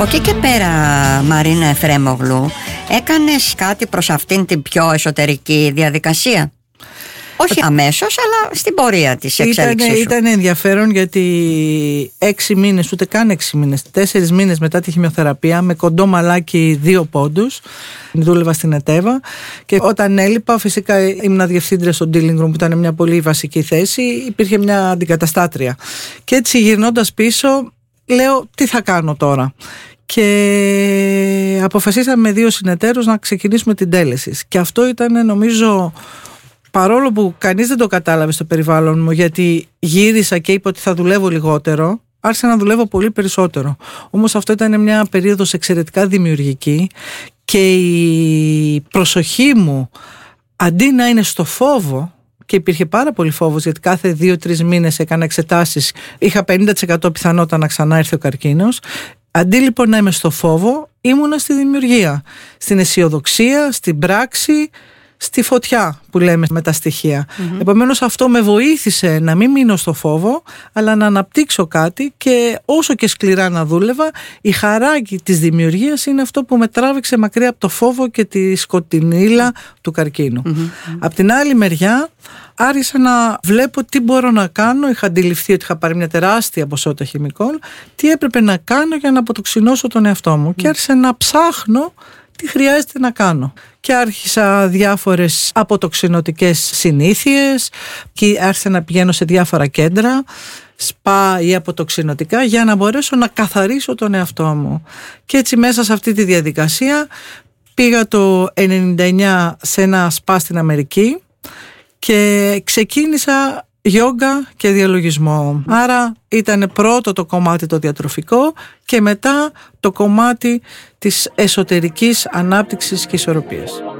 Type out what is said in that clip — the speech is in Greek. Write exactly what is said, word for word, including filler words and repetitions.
Από εκεί και πέρα, Μαρίνα Εφρέμογλου, έκανες κάτι προς αυτήν την πιο εσωτερική διαδικασία? Όχι αμέσως, αλλά στην πορεία της εξέλιξης σου. Ήταν ενδιαφέρον γιατί έξι μήνες, ούτε καν έξι μήνες, τέσσερις μήνες μετά τη χημειοθεραπεία, με κοντό μαλάκι δύο πόντους, δούλευα στην ΕΤΕΒΑ και όταν έλειπα, φυσικά ήμουν διευθύντρια στο dealing room, που ήταν μια πολύ βασική θέση, υπήρχε μια αντικαταστάτρια. Και έτσι γυρνώντας πίσω, λέω τι θα κάνω τώρα. Και αποφασίσαμε με δύο συνεταίρους να ξεκινήσουμε την τέλεση. Και αυτό ήταν, νομίζω, παρόλο που κανείς δεν το κατάλαβε στο περιβάλλον μου, γιατί γύρισα και είπα ότι θα δουλεύω λιγότερο, άρχισα να δουλεύω πολύ περισσότερο. Όμως αυτό ήταν μια περίοδος εξαιρετικά δημιουργική και η προσοχή μου, αντί να είναι στο φόβο, και υπήρχε πάρα πολύ φόβος γιατί κάθε δύο-τρεις μήνες έκανα εξετάσεις, είχα πενήντα τοις εκατό πιθανότητα να ξανά έρθει ο καρκίνος. Αντί λοιπόν να είμαι στο φόβο, ήμουνα στη δημιουργία, στην αισιοδοξία, στην πράξη, στη φωτιά που λέμε με τα στοιχεία. Mm-hmm. Επομένως αυτό με βοήθησε να μην μείνω στο φόβο, αλλά να αναπτύξω κάτι, και όσο και σκληρά να δούλευα, η χαρά της δημιουργίας είναι αυτό που με τράβηξε μακριά από το φόβο και τη σκοτεινήλα mm-hmm. του καρκίνου. Mm-hmm. Απ' την άλλη μεριά άρχισα να βλέπω τι μπορώ να κάνω. Είχα αντιληφθεί ότι είχα πάρει μια τεράστια ποσότητα χημικών, τι έπρεπε να κάνω για να αποτοξινώσω τον εαυτό μου, mm-hmm. και άρχισα να ψάχνω τι χρειάζεται να κάνω. Και άρχισα διάφορες αποτοξινωτικές συνήθειες και άρχισα να πηγαίνω σε διάφορα κέντρα, σπα ή αποτοξινωτικά, για να μπορέσω να καθαρίσω τον εαυτό μου. Και έτσι μέσα σε αυτή τη διαδικασία πήγα το ενενήντα εννιά σε ένα σπα στην Αμερική και ξεκίνησα γιόγκα και διαλογισμό. Άρα ήταν πρώτο το κομμάτι το διατροφικό και μετά το κομμάτι της εσωτερικής ανάπτυξης και ισορροπίας.